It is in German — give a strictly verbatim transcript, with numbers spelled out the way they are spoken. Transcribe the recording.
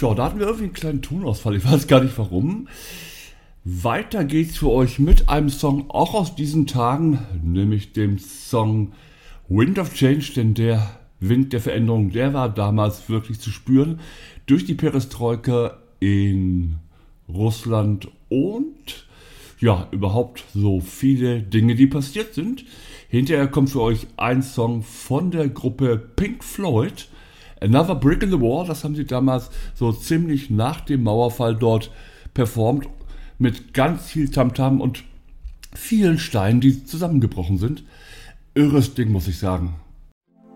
Tja, da hatten wir irgendwie einen kleinen Tonausfall, ich weiß gar nicht warum. Weiter geht's für euch mit einem Song auch aus diesen Tagen, nämlich dem Song Wind of Change, denn der Wind der Veränderung, der war damals wirklich zu spüren durch die Perestroika in Russland und ja, überhaupt so viele Dinge, die passiert sind. Hinterher kommt für euch ein Song von der Gruppe Pink Floyd, Another Brick in the Wall, das haben sie damals so ziemlich nach dem Mauerfall dort performt, mit ganz viel Tamtam und vielen Steinen, die zusammengebrochen sind. Irres Ding, muss ich sagen.